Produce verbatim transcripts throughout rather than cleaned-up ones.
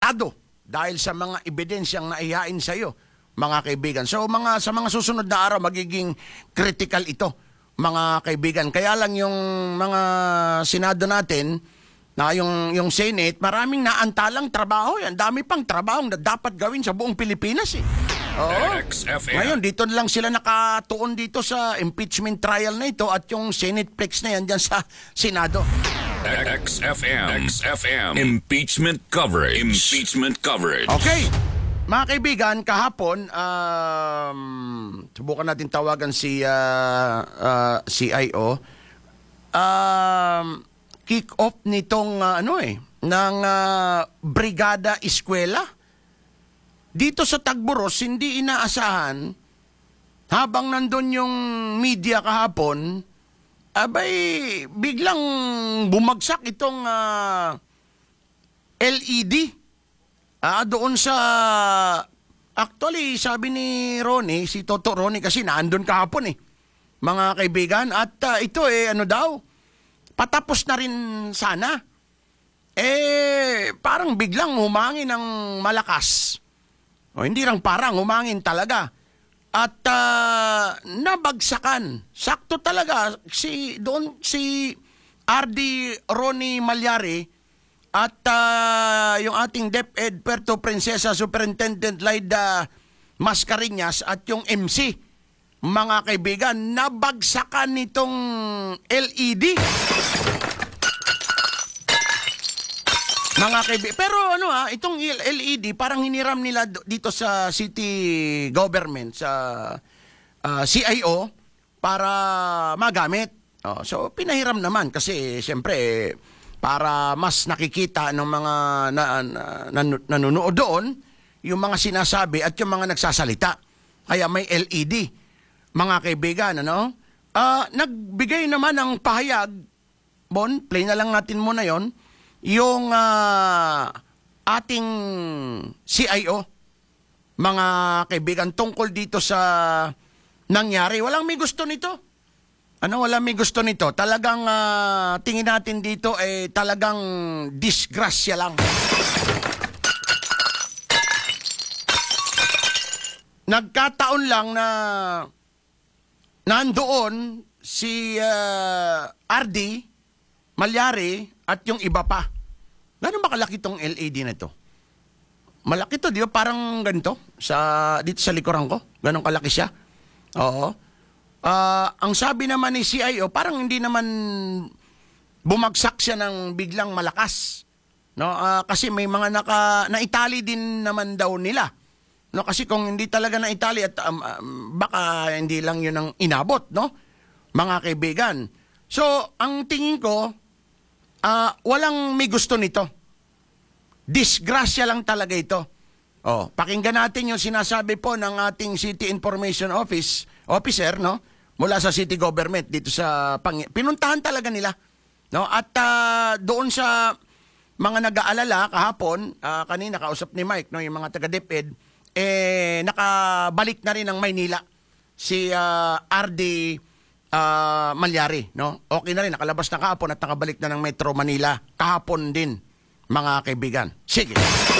apektado dahil sa mga ebidensyang naihain sa iyo, mga kaibigan. So mga sa mga susunod na araw magiging critical ito, mga kaibigan. Kaya lang yung mga Senado natin, na yung yung Senate, maraming naantalang trabaho yan. Dami pang trabaho na dapat gawin sa buong Pilipinas eh. Oo. Ngayon, dito lang sila nakatuon dito sa impeachment trial na ito at yung Senate Plex na yan dyan sa Senado. X F M. X F M. Impeachment coverage. Impeachment coverage. Okay. Mga kaibigan, kahapon, um, subukan natin tawagan si uh, uh, C I O. Um, kick-off nitong uh, ano eh, ng uh, Brigada Eskwela. Dito sa Tagburos, hindi inaasahan, habang nandun yung media kahapon, abay, biglang bumagsak itong uh, L E D. Ah, doon sa, actually, sabi ni Ronnie, si Toto Ronnie, kasi naandun kahapon eh, mga kaibigan, at uh, ito eh, ano daw, patapos na rin sana. Eh, parang biglang humangin ng malakas. O, hindi lang parang, humangin talaga. At uh, nabagsakan. Sakto talaga, si, doon si R D Ronnie Malyari at uh, yung ating DepEd Puerto Princesa Superintendent Laida Mascareñas at yung M C, mga kaibigan, nabagsakan nitong L E D. Mga kaibigan. Pero ano ha, itong L E D parang hiniram nila dito sa city government, sa uh, C I O para magamit. Oh, so pinahiram naman kasi siyempre para mas nakikita ng mga na, na, na, nanonood doon yung mga sinasabi at yung mga nagsasalita. Kaya may L E D. Mga kaibigan, ano? Uh, nagbigay naman ng pahayag, Bon, play na lang natin muna yon, yung uh, ating C I O, mga kaibigan, tungkol dito sa nangyari. Walang may gusto nito. Ano, walang may gusto nito. Talagang uh, tingin natin dito ay eh, talagang disgrasya lang. Nagkataon lang na nandoon si uh, R D Malyari at yung iba pa. Gano'n ba kalaki tong L E D na ito? Malaki to, di ba? Parang ganito, sa, dito sa likuran ko. Gano'n kalaki siya. Oo. Uh, ang sabi naman ni C I O, parang hindi naman bumagsak siya ng biglang malakas. No? Uh, kasi may mga naka, na-itali din naman daw nila. No? Kasi kung hindi talaga na-itali, at um, um, baka hindi lang yun ang inabot, no? Mga kaibigan. So, ang tingin ko, uh, walang may gusto nito. Disgrasya lang talaga ito. Oh, pakinggan natin yung sinasabi po ng ating City Information Office officer, no? Mula sa city government dito sa Pang- pinuntahan talaga nila, no? At uh, doon sa mga nag-aalala kahapon, uh, kanina kausap ni Mike, no, yung mga taga DepEd, eh nakabalik na rin ng Maynila si uh, R D uh, Malyari, no? Okay na rin, nakalabas na kahapon at nakabalik na ng Metro Manila kahapon din, mga kaibigan. Sige.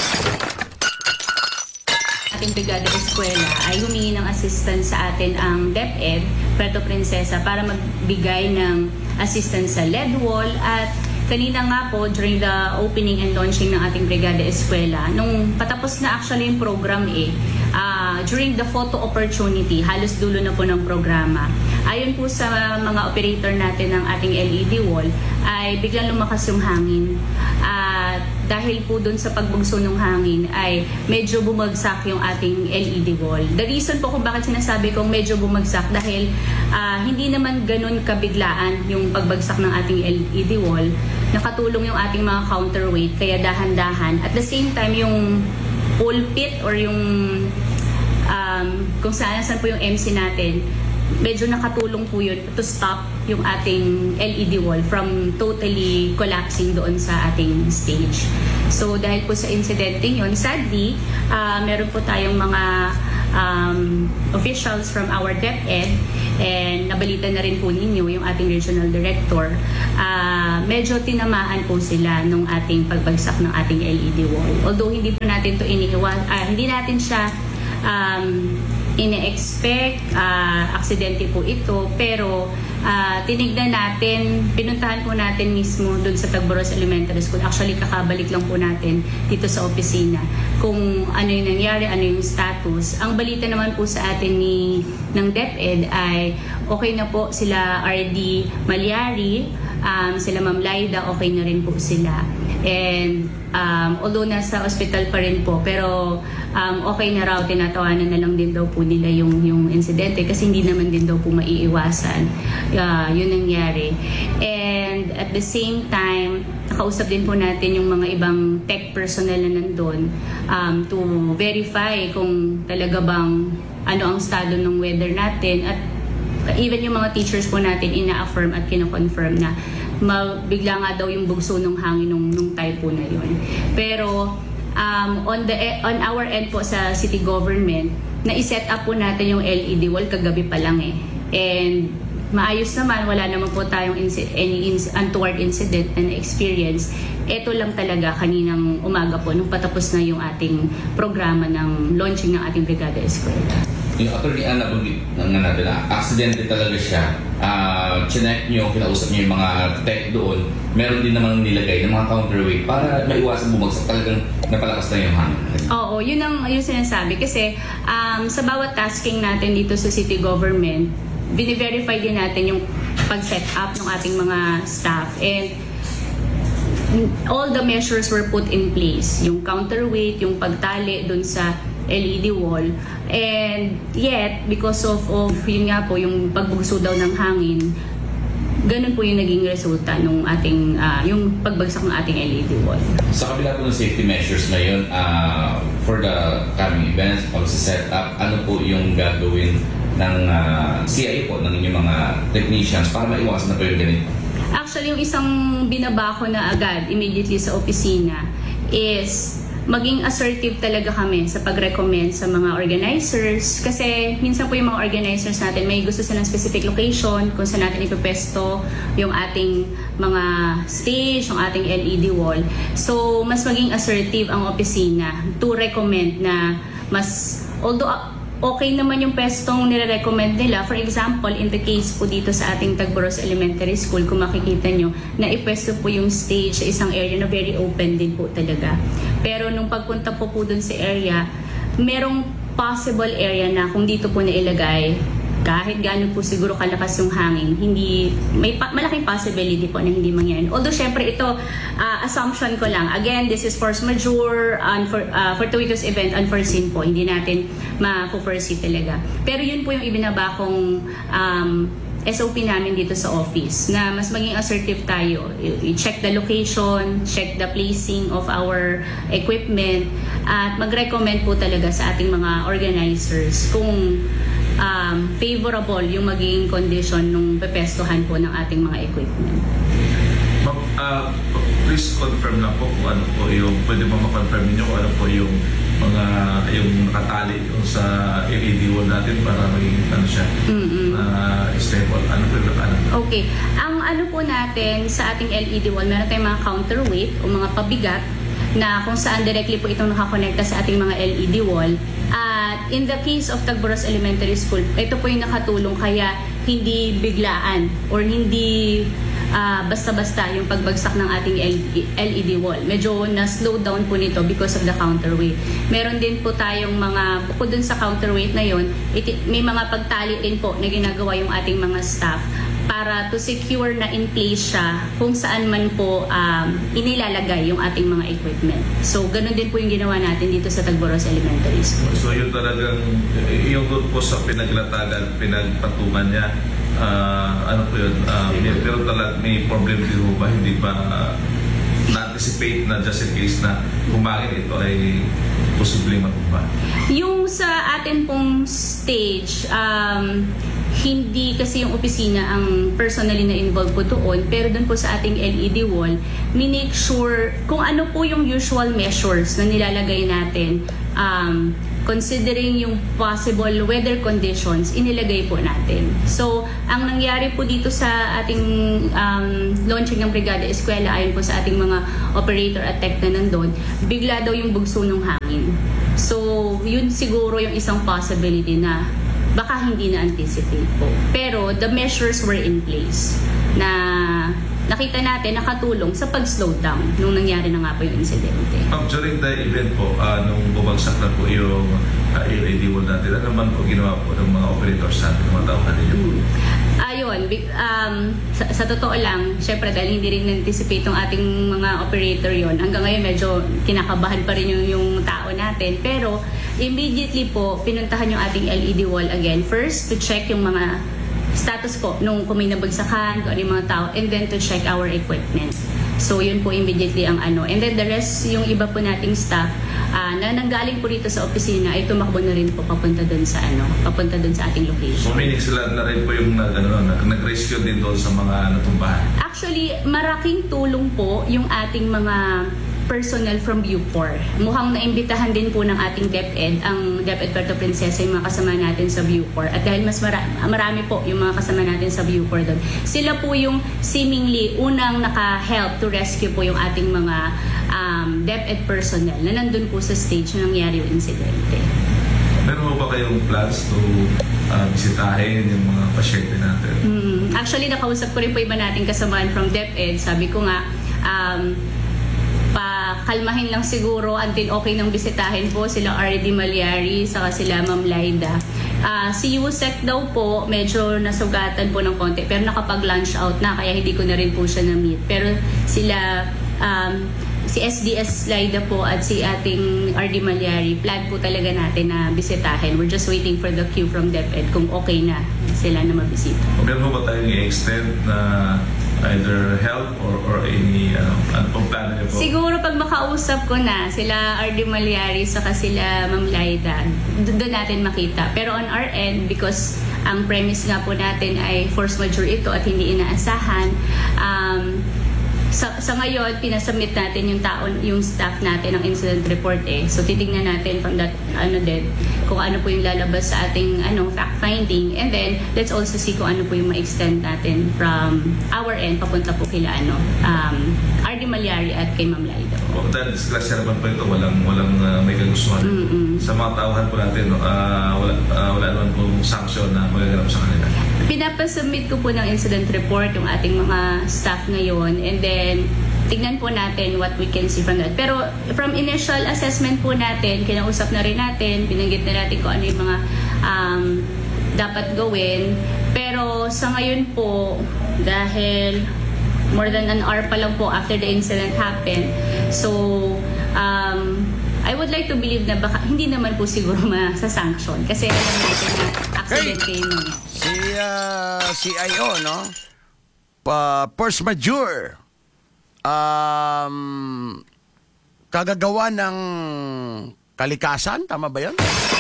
Ating Brigada Eskwela ay humingi ng assistance sa atin ang DepEd Puerto Princesa para magbigay ng assistance sa lead wall. At kanina nga po during the opening and launching ng ating Brigada Eskwela, nung patapos na actually yung program eh, uh, during the photo opportunity, halos dulo na po ng programa, ayon po sa mga operator natin ng ating L E D wall, ay biglang lumakas yung hangin. At uh, dahil po dun sa pagbugso ng hangin ay medyo bumagsak yung ating L E D wall. The reason po kung bakit sinasabi kong medyo bumagsak dahil uh, hindi naman ganun kabiglaan yung pagbagsak ng ating L E D wall. Nakatulong yung ating mga counterweight kaya dahan-dahan. At the same time yung pulpit or yung um, kung saan saan po yung M C natin, medyo nakatulong po yun to stop yung ating L E D wall from totally collapsing doon sa ating stage. So dahil po sa incident yun, sadly, uh, meron po tayong mga um, officials from our DepEd, and nabalita na rin po ninyo yung ating regional director, uh, medyo tinamaan po sila nung ating pagbagsak ng ating L E D wall. Although hindi po natin to iniiwan, ah, hindi natin siya um, ine-expect, uh, aksidente po ito, pero uh, tinignan natin, pinuntahan po natin mismo doon sa Tagboros Elementary School. Actually, kakabalik lang po natin dito sa opisina kung ano yung nangyari, ano yung status. Ang balita naman po sa atin ni, ng DepEd ay okay na po sila R D Malyari, um, sila Ma'am Laida, okay na rin po sila. And um, although nasa hospital pa rin po, pero um, okay na raw, tinatawanan na lang din daw po nila yung, yung insidente kasi hindi naman din daw po maiiwasan. Uh, yun nangyari. And at the same time, nakausap din po natin yung mga ibang tech personnel na nandun um, to verify kung talaga bang ano ang estado ng weather natin, at even yung mga teachers po natin ina-affirm at kino-confirm na mabigla nga daw yung bugso ng hangin nung, nung typhoon na yun. Pero um, on, the, on our end po sa city government, na-set up po natin yung L E D wall kagabi pa lang eh. And maayos naman, wala naman po tayong inci- any inc- untoward incident na na-experience. Ito lang talaga kaninang umaga po nung patapos na yung ating programa ng launching ng ating Brigada Eskwela. Yung attorney Ana banggit ng natin na aksidente talaga siya. Uh, chinek nyo, kinausap nyo yung mga tech doon. Meron din naman nilagay ng mga counterweight para maiwasan bumagsak, talagang napalakas na yung hangin. Oo, yun ang yung sinasabi. Kasi um, sa bawat tasking natin dito sa city government, bine-verify din natin yung pag-set up ng ating mga staff. And all the measures were put in place. Yung counterweight, yung pagtali dun sa L E D wall. And yet, because of, of yun nga po, yung pagbugso daw ng hangin, ganun po yung naging resulta ng ating, uh, yung pagbagsak ng ating L E D wall. Sa kabila po ng safety measures na yun, uh, for the coming events, pag-set up, ano po yung gagawin ng uh, C I A po, ng inyong mga technicians para maiwasan na po yung ganito? Actually, yung isang binabako na agad immediately sa opisina is maging assertive talaga kami sa pag-recommend sa mga organizers. Kasi minsan po yung mga organizers natin may gusto silang specific location kung saan natin ipepesto yung ating mga stage, yung ating L E D wall. So, mas maging assertive ang opisina to recommend na mas, although okay naman yung pestong nire-recommend nila. For example, in the case po dito sa ating Tagboros Elementary School, kung makikita nyo, na ipesto po yung stage sa isang area na very open din po talaga. Pero nung pagpunta po po dun sa area, merong possible area na kung dito po nailagay, kahit gaano po siguro kalakas yung hangin, hindi, may pa, malaking possibility po na hindi mangyari. Although syempre ito, uh, assumption ko lang. Again, this is force majeure, unfor, uh, fortuitous event, unforeseen po. Hindi natin ma-foresee talaga. Pero yun po yung ibinabakong um, S O P namin dito sa office, na mas maging assertive tayo. I-check the location, check the placing of our equipment, at mag-recommend po talaga sa ating mga organizers kung Um, favorable yung magiging condition nung pepestohan po ng ating mga equipment. Ma'am, uh, please confirm na po kung ano po yung, pwede ba ma-confirm niyo kung ano po yung mga, yung nakatali yung sa L E D wall natin para maging ano siya, Mm-mm. uh, stable. Ano po yung ano? Okay. Ang ano po natin sa ating L E D wall, meron tayong mga counterweight o mga pabigat na kung saan directly po itong nakakonekta sa ating mga L E D wall. At in the case of Tagboros Elementary School, ito po yung nakatulong kaya hindi biglaan or hindi uh, basta-basta yung pagbagsak ng ating L E D wall. Medyo na-slow down po nito because of the counterweight. Meron din po tayong mga, bukod dun sa counterweight na yun, iti, may mga pagtali din po na ginagawa yung ating mga staff para to secure na in place siya kung saan man po um, inilalagay yung ating mga equipment. So, ganun din po yung ginawa natin dito sa Tagboros Elementary School. So yun talagang, yung doon po sa pinaglatagan, pinagpatungan niya, uh, ano po yun, uh, pero talagang may problem din mo ba, hindi ba uh, na-anticipate na just in case na humangin ito ay posibleng matumba? Yung sa atin pong stage, um, hindi kasi yung opisina ang personally na involved po doon, pero doon po sa ating L E D wall, minake sure kung ano po yung usual measures na nilalagay natin, um, considering yung possible weather conditions, inilagay po natin. So, ang nangyari po dito sa ating um, launching ng Brigada Eskwela, ayon po sa ating mga operator at tech na nandun, bigla daw yung bugso ng hangin. So, yun siguro yung isang possibility na baka hindi na-anticipate po. Pero the measures were in place na nakita natin nakatulong sa pag-slow down nung nangyari na nga po yung insidente. Ma'am, during the event po, uh, nung bumagsak na po yung uh, L E D wall natin, ano naman po ginawa po ng mga operators natin, ng mga tauhan ninyo po? Hmm. Ayun, big- um, sa, sa totoo lang, syempre dahil hindi rin na-anticipate ng ating mga operator yon, hanggang ngayon medyo kinakabahan pa rin yung, yung tao natin. Pero immediately po, pinuntahan yung ating L E D wall again. First, to check yung mga status po nung kung may nabagsakan, kung ano yung mga tao, and then to check our equipment. So yun po immediately ang ano. And then the rest, yung iba po nating staff uh, na nanggaling po rito sa opisina ay tumakbo na rin po papunta dun sa ano, papunta dun sa ating So location. meaning sila na rin po yung nag, ano, nag, nag-rescue din doon sa mga natumbahan. Actually, maraking tulong po yung ating mga personnel from Bucor. Mukhang naimbitahan din po ng ating DepEd, ang DepEd Puerto Princesa, yung mga kasama natin sa Bucor. At dahil mas mara- marami po yung mga kasama natin sa Bucor doon, sila po yung seemingly unang naka-help to rescue po yung ating mga um, DepEd personnel na nandun po sa stage na nangyari yung insidente. Meron ba kayong plans to uh, bisitahin yung mga pasyente natin? Hmm. Actually, nakausap ko rin po iba nating kasamaan from DepEd. Sabi ko nga, um, pakalmahin lang siguro until okay nang bisitahin po sila R D Malyari saka sila Ma'am Laida. Uh, si Yusek daw po medyo nasugatan po ng konti pero nakapag-lunch out na kaya hindi ko na rin po siya na-meet. Pero sila um, si S D S Laida po at si ating R D Malyari, plan po talaga natin na bisitahin. We're just waiting for the cue from DepEd kung okay na sila na mabisita. Meron ba tayong i-extend na either help or, or any ano, ano pong plano niyo po? Siguro pag makausap ko na sila R D Malyari saka sila Ma'am Laida, doon natin makita. Pero on our end, because ang premise nga po natin ay force majeure ito at hindi inaasahan, um, sa, sa ngayon, pinasubmit natin yung taon, yung staff natin ng incident report eh. So titingnan natin from that ano din kung ano po yung lalabas sa ating ano fact finding, and then let's also see kung ano po yung ma-extend natin from our end papunta po kila ano um, R D Malyari at kay Ma'am Laida. O, dahil disgrasya naman po ito, walang, walang uh, may kagustuhan. Mm-mm. Sa mga tauhan po natin, no, uh, wala, uh, wala naman pong sanction na magaganap sa kanila. Pinapasubmit ko po ng incident report yung ating mga staff ngayon, and then tignan po natin what we can see from that. Pero from initial assessment po natin, kinausap na rin natin, binanggit na natin kung ano yung mga um, dapat gawin. Pero sa ngayon po, dahil more than an hour pa lang po after the incident happened, so um, I would like to believe na baka hindi naman po siguro masasanction kasi alam natin na aksidente yun. eh. Si uh, C I O, no? Pa force majeure. Um, kagagawa ng kalikasan, tama ba 'yon?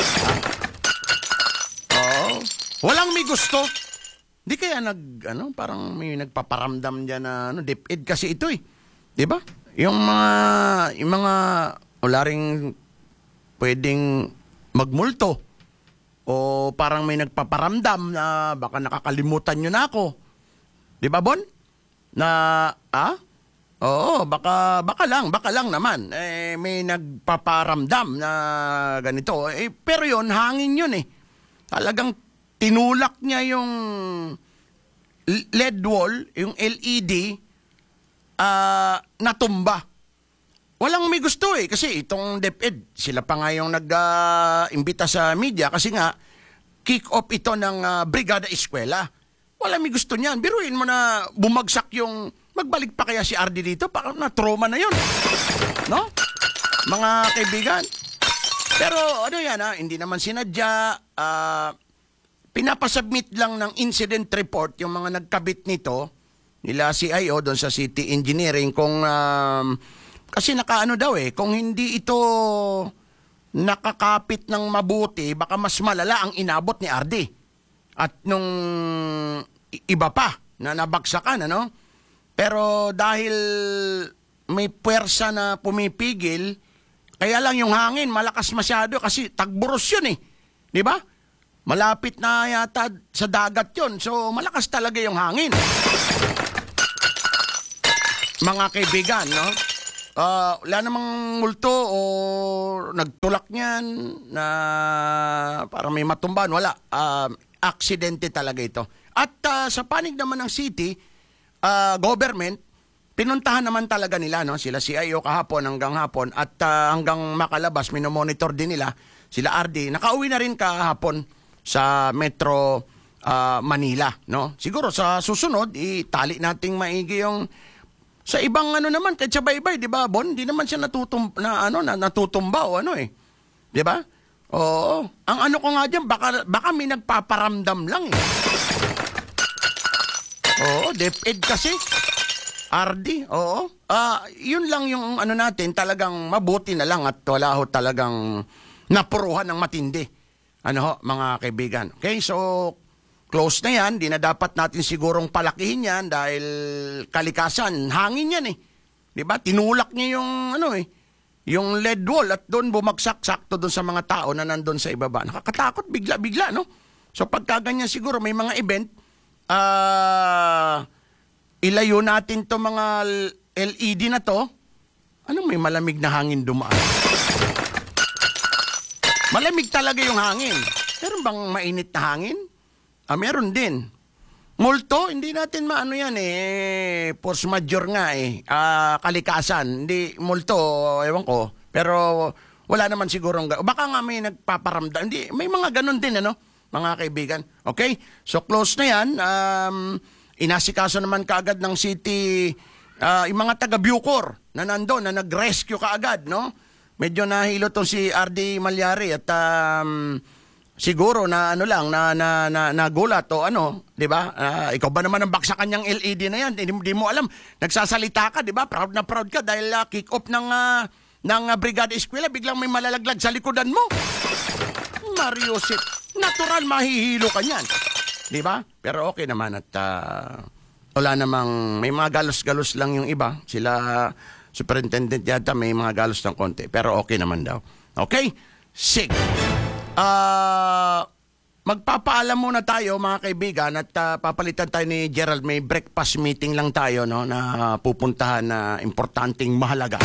Oo. Walang may gusto. Di kaya nag ano, parang may nagpaparamdam diyan na ano, DepEd kasi ito eh. 'Di ba? Yung mga yung mga wala ring pwedeng magmulto. O parang may nagpaparamdam na baka nakakalimutan nyo na ako. Di ba, Bon? Na, ah? Oo, baka, baka lang, baka lang naman. Eh, may nagpaparamdam na ganito. Eh, pero yon hangin yun eh. Talagang tinulak niya yung L E D wall, yung L E D, ah, natumba. Walang may gusto eh, kasi itong DepEd, sila pa nga yung nag-imbita uh, sa media kasi nga, kick-off ito ng uh, Brigada Eskwela. Walang may gusto niyan. Biruin mo na bumagsak yung, magbalik pa kaya si R D dito, parang na-trauma na yun. No? Mga kaibigan. Pero ano yan ha, hindi naman sinadya, uh, pinapasubmit lang ng incident report yung mga nagkabit nito, nila C I O doon sa City Engineering, kung... Um, Kasi nakaano daw eh, kung hindi ito nakakapit ng mabuti, baka mas malala ang inabot ni R D. At nung iba pa na nabagsakan, ano? Pero dahil may puwersa na pumipigil, kaya lang yung hangin malakas masyado kasi tagburos yun eh. Di ba? Malapit na yata sa dagat yun. So malakas talaga yung hangin. Mga kaibigan, no? Ah, wala namang multo o nagtulak niyan na parang may matumban. Wala. Um, aksidente talaga ito. At ah, sa panig naman ng city, ah, government, pinuntahan naman talaga nila, no? Sila C I O kahapon hanggang hapon at ah, hanggang makalabas, minomonitor din nila. Sila R D, nakauwi na rin kahapon sa Metro ah, Manila, no? Siguro sa susunod, itali nating maigi yung sa ibang ano naman, kahit sa baybay, di ba, Bon? Hindi naman siya natutum na, ano, na, natutumba o ano eh. Di ba? Oo. Ang ano ko nga dyan, baka, baka may nagpaparamdam lang eh. Oo, DepEd kasi. R D, oo. Ah, yun lang yung ano natin, talagang mabuti na lang at wala ho talagang napuruhan ng matindi. Ano ho, mga kaibigan. Okay, so close na yan. Di na dapat natin sigurong palakihin yan dahil kalikasan, hangin yan eh. Di ba? Tinulak niya yung ano eh, yung lead wall at doon bumagsak sakto doon sa mga tao na nandun sa ibaba. Nakakatakot bigla-bigla, no? So pagka ganyan siguro may mga event, ah, ilayo natin to mga L E D na to. Anong may malamig na hangin dumaan? Malamig talaga yung hangin. Meron bang mainit na hangin? Ah, meron din. Multo, hindi natin maano yan eh. Force majeure nga eh. Ah, kalikasan. Hindi, multo, ewan ko. Pero wala naman sigurong... Baka nga may nagpaparamdam. Hindi, may mga ganun din, ano? Mga kaibigan. Okay? So, close na yan. Um, inasikaso naman kaagad ng city, uh, yung mga taga-Bucor na nandun, na nag-rescue kaagad, no? Medyo nahilo to si R D Malyari at... Um, siguro na ano lang na na na nagulat o ano, 'di ba? Uh, ikaw ba naman ang baksakan niyang L E D na 'yan? Hindi di mo alam. Nagsasalita ka, 'di ba? Proud na proud ka dahil uh, kick off ng uh, ng uh, Brigada Eskwela, biglang may malalaglag sa likodan mo. Mario Sip, natural mahihilo ka niyan. 'Di ba? Pero okay naman at uh, wala namang may mga galos-galos lang yung iba. Sila superintendent yata may mga galos ng konti, pero okay naman daw. Okay? Sige. Ah, uh, magpapaalam muna tayo mga kaibigan at uh, papalitan tayo ni Gerald. May breakfast meeting lang tayo, no, na pupuntahan na importanteng mahalaga.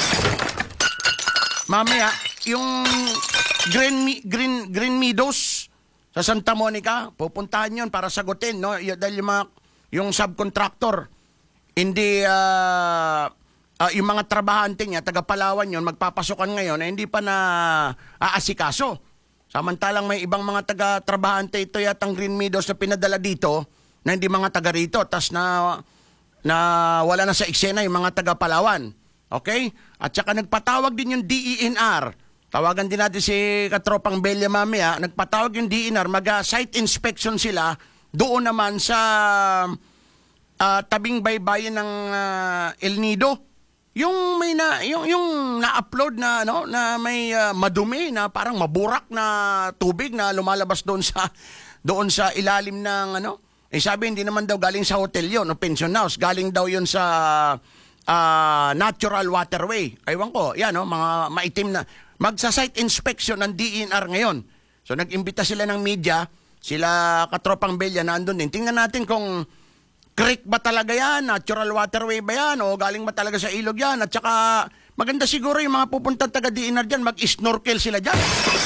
Mamaya, yung Green Green Green Meadows sa Santa Monica, pupuntahan 'yon para sagutin, no, y- dahil yung, mga, yung subcontractor hindi uh, uh, yung mga trabahante niya taga Palawan 'yon, magpapasokan ngayon eh, hindi pa na aasikaso. Samantalang may ibang mga taga-trabahante ito yatang Green Meadows na pinadala dito na hindi mga taga rito. Tas na, na wala na sa eksena yung mga taga-Palawan. Okay? At saka nagpatawag din yung D E N R. Tawagan din natin si Katropang Belia mamaya. Nagpatawag yung D E N R. Mag-site inspection sila doon naman sa uh, tabing baybayin ng uh, El Nido. Yung may na yung yung na-upload na no na may uh, madumi na parang maburak na tubig na lumalabas doon sa doon sa ilalim ng ano. Eh sabi hindi naman daw galing sa hotel 'yon o pension house, galing daw 'yon sa uh, natural waterway. Aywan ko, yan no, mga maitim na magsa-site inspection ng D E N R ngayon. So nag-imbita sila ng media, sila Katropang Belia na andun din. Tingnan natin kung creek ba talaga yan? Natural waterway ba yan? O galing ba talaga sa ilog yan? At saka, maganda siguro yung mga pupuntang taga-D N R dyan, mag-snorkel sila dyan.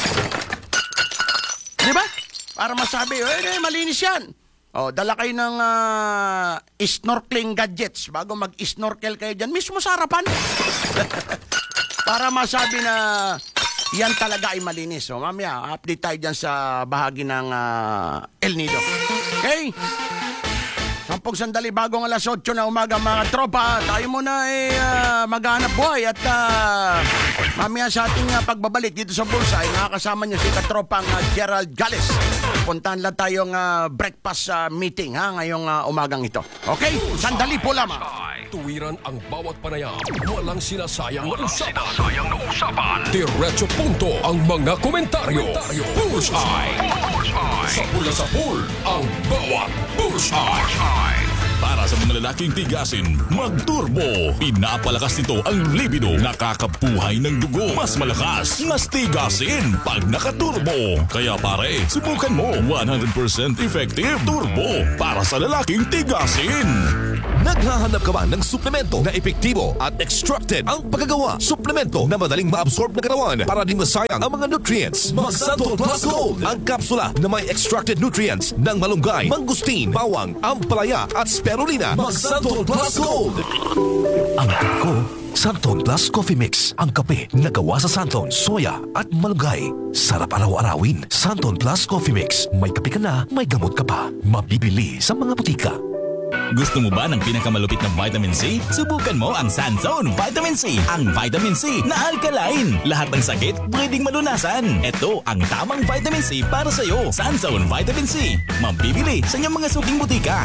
Di ba? Para masabi, eh, eh malinis yan. O, dala kayo ng uh, snorkeling gadgets bago mag-snorkel kayo dyan. Mismo sa harapan. Para masabi na yan talaga ay malinis. So, mamaya, update tayo dyan sa bahagi ng uh, El Nido. Okay? Sampung sandali bagong alas otso na umaga mga tropa. Tayo muna ay uh, maghanap buhay at uh, mamaya sa ating uh, pagbabalik dito sa Bullseye, nakakasama niyo si katropang uh, Gerald Gales. Puntahan lang tayong uh, breakfast uh, meeting ha, ngayong uh, umagang ito. Okay? Sandali po lamang. Tuwiran ang bawat panayam. Walang sinasayang na usapan. Sinasayang na usapan. Diretso punto ang mga komentaryo. Bullseye. Sa pula sa pool, ang bawat Bullseye. Para sa mga lalaking tigasin, mag-turbo. Pinapalakas nito ang libido. Nakakabuhay ng dugo. Mas malakas, mas tigasin pag nakaturbo. Kaya pare, subukan mo. one hundred percent effective turbo para sa lalaking tigasin. Naghahanap ka ba ng suplemento na epektibo at extracted ang paggagawa? Suplemento na madaling ma-absorb ng katawan para di masayang ang mga nutrients. Mag Santon Plus Gold, ang kapsula na may extracted nutrients ng malunggay, mangustin, bawang, ampalaya at spirulina. Mag Santon Plus Gold. Ang ko, Santon Plus Coffee Mix. Ang kape na gawa sa Santon, soya at malunggay. Sarap araw-arawin. Santon Plus Coffee Mix. May kape ka na, may gamot ka pa. Mabibili sa mga butika. Gusto mo ba ng pinakamalupit na vitamin C? Subukan mo ang Sunzone Vitamin C. Ang vitamin C na alkaline. Lahat ng sakit pwedeng malunasan. Ito ang tamang vitamin C para sa'yo. Sunzone Vitamin C. Mabibili sa inyong mga suking butika.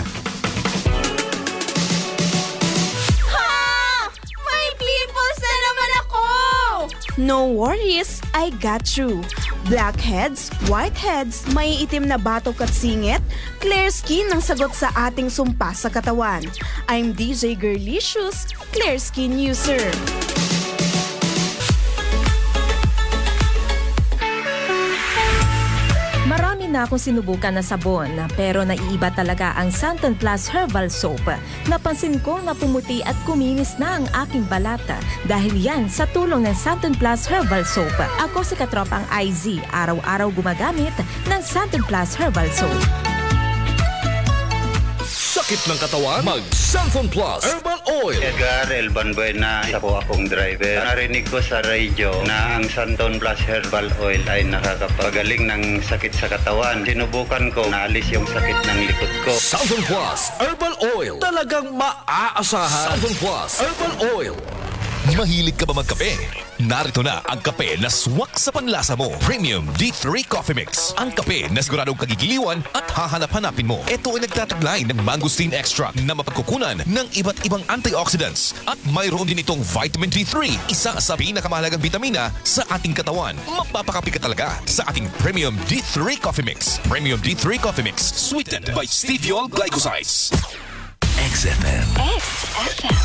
No worries, I got you. Blackheads, whiteheads, may itim na batok at singit, clear skin ang sagot sa ating sumpa sa katawan. I'm D J Girlicious, Clear Skin User. Marami na akong sinubukan na sabon, pero naiiba talaga ang Santon Plus Herbal Soap. Napansin ko na pumuti at kuminis na ang aking balata dahil yan sa tulong ng Santon Plus Herbal Soap. Ako si Katropang I Z, araw-araw gumagamit ng Santon Plus Herbal Soap. Sakit ng katawan? Mag Santon Plus Herbal Oil. Edgar Elban Buena, isa po akong driver. Narinig ko sa radyo na ang Santon Plus Herbal Oil ay nakakapagaling ng sakit sa katawan. Sinubukan ko, naalis yung sakit ng likod ko. Santon Plus Herbal Oil. Talagang maaasahan. Santon Plus Herbal Oil. Mahilig ka ba magkape? Narito na ang kape na swak sa panlasa mo. Premium D three Coffee Mix. Ang kape na siguradong kagigiliwan at hahanap-hanapin mo. Ito ay nagtataglay ng mangosteen extract na mapagkukunan ng iba't ibang antioxidants. At mayroon din itong vitamin D three, isa sa pinakamahalagang bitamina sa ating katawan. Mapapakapi ka talaga sa ating Premium D three Coffee Mix. Premium D three Coffee Mix. Sweetened by stevia glycosides. X F M. X F M.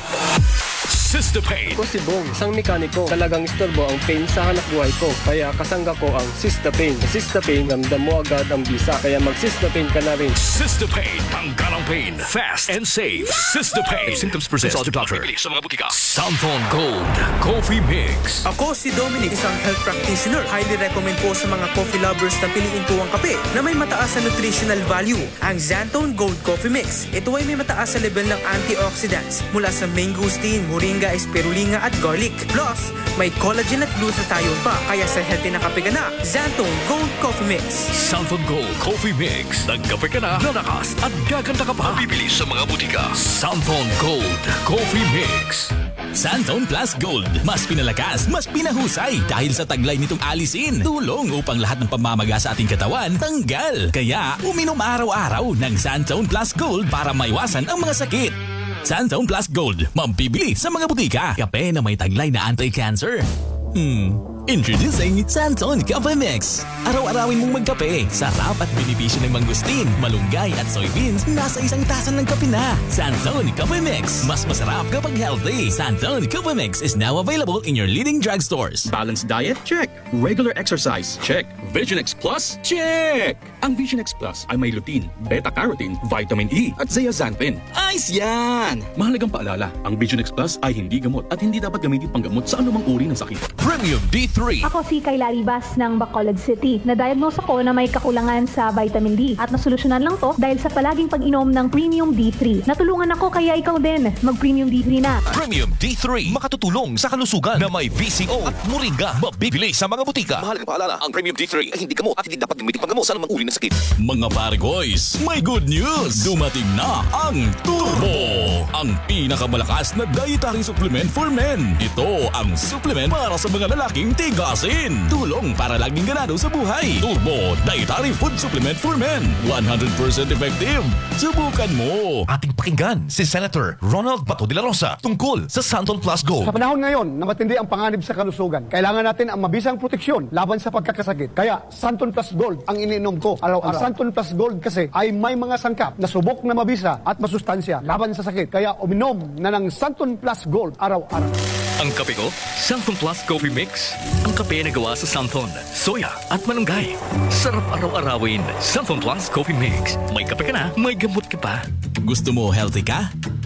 Sister Pain. Ako si Bong, isang mekaniko. Talagang istorbo ang pain sa hanap buhay ko. Kaya kasangga ko ang Sister Pain. Sa Sister Pain, ramdam mo agad ang bisa. Kaya mag-Sister Pain ka na rin. Sister Pain. Tanggal ang pain. Fast and safe. Sister Pain. If symptoms persist, consult your doctor. Sa mga butika. Santon Gold Coffee Mix. Ako si Dominic, isang health practitioner. Highly recommend po sa mga coffee lovers na piliin po ang kape na may mataas na nutritional value. Ang Santon Gold Coffee Mix. Ito ay may mataas sa level ng antioxidants mula sa mangosteen, moringa, spirulina at garlic. Plus, may collagen at glutathione pa. Kaya sa healthy na kape ka na, Santon Gold Coffee Mix. Santon Gold Coffee Mix. Nagkape ka na, lalakas at gaganda ka pa. Mabibili sa mga butika. Santon Gold Coffee Mix. Santon Plus Gold. Mas pinalakas, mas pinahusay. Dahil sa taglay nitong alisin, tulong upang lahat ng pamamaga sa ating katawan tanggal. Kaya, uminom araw-araw ng Santon Plus Gold para maiwasan ang mga sakit. Santon Plus Gold, mabibili sa mga butika. Kape na may taglay na anti-cancer. Hmm, introducing Santon Coffee Mix. Araw-arawin mong magkape. Sarap at benepisyo ng mangustin, malunggay at soybeans nasa isang tasa ng kape na. Santon Coffee Mix. Mas masarap kapag healthy. Santon Coffee Mix is now available in your leading drugstores. Balanced diet? Check. Regular exercise? Check. Vision X Plus? Check! Ang Vision X Plus ay may lutein, beta-carotene, vitamin E at zeaxanthin. Ayos yan! Mahalagang paalala, ang Vision X Plus ay hindi gamot at hindi dapat gamitin panggamot sa anumang uri ng sakit. Premium D three. Ako si Kayla Ribas ng Bacolod City. Na-diagnose ako na may kakulangan sa vitamin D at nasolusyonan lang to dahil sa palaging pag-inom ng Premium D three. Natulungan ako kaya ikaw din mag-Premium D three na. Premium D three. Makatutulong sa kalusugan na may V C O at moringa. Mabibili sa mga butika. Mahalagang paalala, ang Premium D three ay hindi gamot at hindi dapat gamitin panggamot sa anumang uri ng sakit. Mga pare boys, may good news! Dumating na ang Turbo! Ang pinakamalakas na dietary supplement for men. Ito ang supplement para sa mga lalaking tigasin. Tulong para laging ganado sa buhay. Turbo Dietary Food Supplement for Men. one hundred percent effective. Subukan mo. Ating pakinggan si Senator Ronald Bato de la Rosa tungkol sa Santon Plus Gold. Sa panahon ngayon na matindi ang panganib sa kalusugan, kailangan natin ang mabisang proteksyon laban sa pagkakasakit. Kaya Santon Plus Gold ang iniinom ko araw-araw. Ang Santon Plus Gold kasi ay may mga sangkap na subok na mabisa at masustansya laban sa sakit. Kaya uminom na ng Santon Plus Gold araw-araw. Ang kape ko, Santon Plus Coffee Mix. Ang kape na gawa sa Santon, soya at malunggay. Sarap araw-arawin. Santon Plus Coffee Mix. May kape ka na, may gamot ka pa. Gusto mo healthy ka?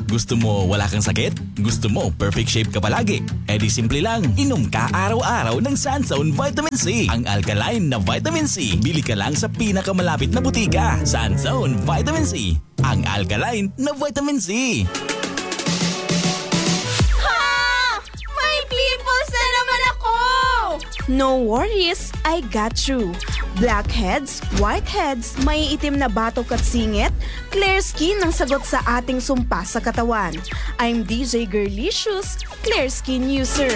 Gusto mo wala kang sakit? Gusto mo perfect shape ka palagi? E di simple lang, inom ka araw-araw ng Sunzone Vitamin C. Ang alkaline na vitamin C, bili ka lang sa pinakamalapit na butika. Sunzone Vitamin C, ang alkaline na vitamin C. May pimples na naman ako! No worries, I got you. Blackheads, whiteheads, may itim na batok at singit, clear skin ang sagot sa ating sumpa sa katawan. I'm D J Girlicious, clear skin user.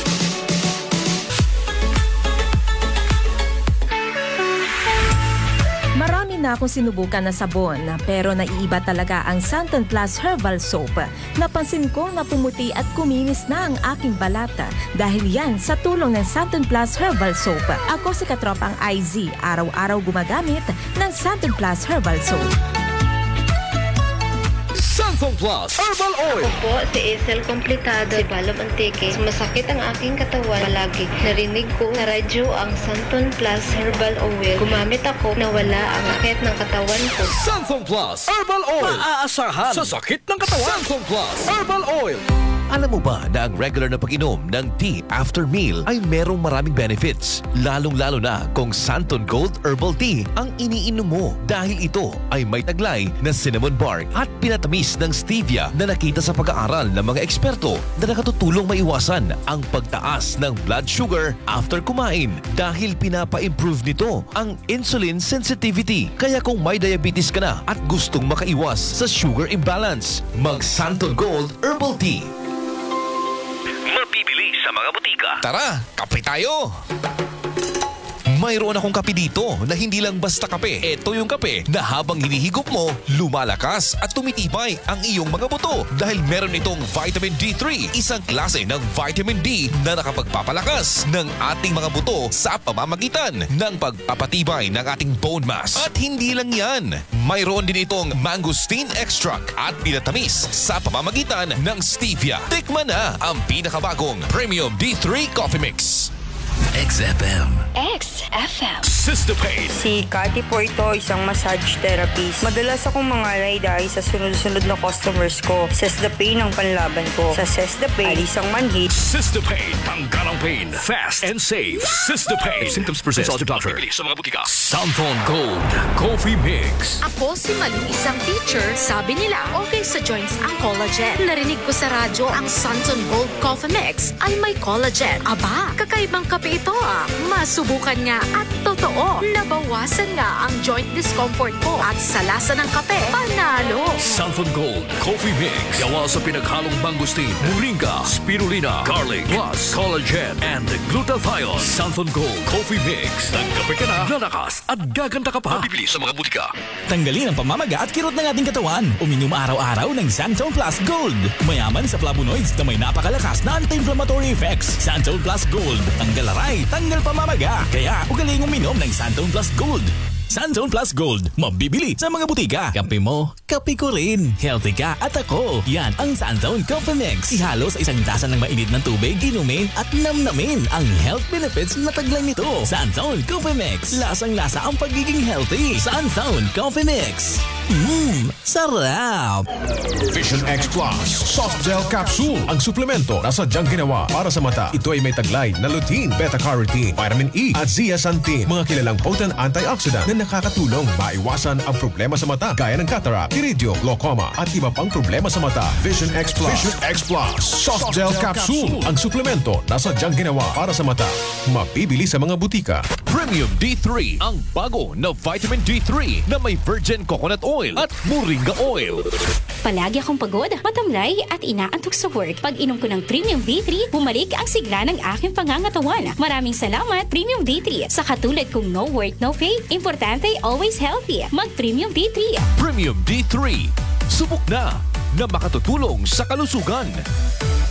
Marami na akong sinubukan na sabon, pero naiiba talaga ang Santon Plus Herbal Soap. Napansin ko na pumuti at kuminis na ang aking balata dahil yan sa tulong ng Santon Plus Herbal Soap. Ako si katropang I Z, araw-araw gumagamit ng Santon Plus Herbal Soap. Santon Plus Herbal Oil. Ako po si Isel Complicado, si Balo Manteque. Masakit ang aking katawan palagi. Narinig ko sa radyo ang Santon Plus Herbal Oil. Gumamit ako na wala ang sakit ng katawan ko. Santon Plus Herbal Oil. Maaasahan sa sakit ng katawan. Santon Plus Herbal Oil. Alam mo ba na ang regular na pag-inom ng tea after meal ay merong maraming benefits? Lalong-lalo na kung Santon Gold Herbal Tea ang iniinom mo dahil ito ay may taglay na cinnamon bark at pinatamis ng stevia na nakita sa pag-aaral ng mga eksperto na nakatutulong maiwasan ang pagtaas ng blood sugar after kumain dahil pinapa-improve nito ang insulin sensitivity. Kaya kung may diabetes ka na at gustong makaiwas sa sugar imbalance, mag Santon Gold Herbal Tea. Mabibili sa mga butika. Tara, kape tayo! Mayroon akong kape dito na hindi lang basta kape. Ito yung kape na habang hinihigop mo, lumalakas at tumitibay ang iyong mga buto dahil meron itong vitamin D three, isang klase ng vitamin D na nakapagpapalakas ng ating mga buto sa pamamagitan ng pagpapatibay ng ating bone mass. At hindi lang yan, mayroon din itong mangosteen extract at pinatamis sa pamamagitan ng stevia. Tikman na ang pinakabagong Premium D three Coffee Mix. X F M. X F M. Sister Pain. Si Cathy po ito, isang massage therapist. Madalas akong mangalay dahil sa sunod-sunod na customers ko. Sister Pain ang panlaban ko. Sa Sister Pain, alis ang manhid. Sister Pain. Tanggal ang pain. Fast and safe. Sister Pain. If symptoms persist, consult your doctor. Sa mga butika. Santon Gold Coffee Mix. Ako si Malu, isang teacher. Sabi nila, okay sa joints ang collagen. Narinig ko sa radyo ang Santon Gold Coffee Mix ay may collagen. Aba, kakaibang kape ito ah. Masubukan nga at totoo. Nabawasan nga ang joint discomfort ko at sa lasa ng kape, panalo. Santon Gold Coffee Mix. Gawa sa pinaghalong mangosteen, moringa, spirulina, garlic, plus collagen and glutathione. Santon Gold Coffee Mix. Nagkape ka na, lalakas at gaganda ka pa. Bibili sa mga butika. Tanggalin ang pamamaga at kirot ng ating katawan. Uminom araw-araw ng Santon Plus Gold. Mayaman sa flavonoids na may napakalakas na anti-inflammatory effects. Santon Plus Gold. Tanggal aray, tanggal pamamaga. Kaya ugaling uminom ng Santon Plus Gold. Santon Plus Gold. Mabibili sa mga butika. Kape mo, kape ko rin. Healthy ka at ako. Yan ang Santon Coffee Mix. Ihalo sa isang tasa ng mainit ng tubig, inumin at namnamin ang health benefits na taglay nito. Santon Coffee Mix. Lasang-lasa ang pagiging healthy. Santon Coffee Mix. Mmm, sarap! Vision X Plus Soft Gel Capsule. Ang suplemento na sadyang ginawa para sa mata. Ito ay may taglay na lutein, beta-carotene, vitamin E at zeaxanthin. Mga kilalang potent antioxidant na nakakatulong maiwasan ang problema sa mata gaya ng cataract, iridium, glaucoma at iba pang problema sa mata. Vision X Plus. Vision X Plus Soft Gel Capsule. Ang suplemento na sadyang ginawa para sa mata. Mabibili sa mga butika. Premium D three. Ang bago na vitamin D three na may virgin coconut oil at moringa oil. Palagi akong pagod, matamlay at inaantok sa work. Pag inom ko ng Premium D three, bumalik ang sigla ng aking pangangatawan. Maraming salamat, Premium D three. Sa katulad kong no work, no pay, importante, always healthy. Mag-Premium D three. Premium D three. Subok na na makatutulong sa kalusugan.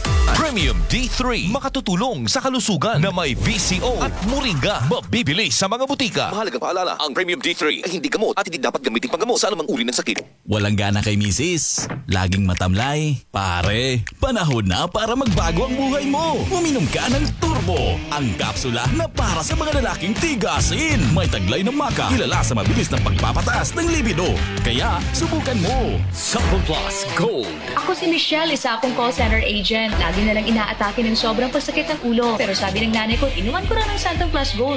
Premium D three. Makatutulong sa kalusugan na may V C O at moringa. Mabibili sa mga butika. Mahalagang paalala, ang Premium D three ay hindi gamot at hindi dapat gamitin panggamot sa anumang uri ng sakit. Walang gana kay misis, laging matamlay. Pare, panahon na para magbago ang buhay mo. Uminom ka ng Turbo, ang kapsula na para sa mga lalaking tigasin. May taglay ng maka, kilala sa mabilis na pagpapataas ng libido. Kaya, subukan mo. Santon Plus Gold. Ako si Michelle, isa akong call center agent. Lagi na lang inaatake ng sobrang pasakit ng ulo. Pero sabi ng nanay ko, inuman ko na ng Santon Plus Gold.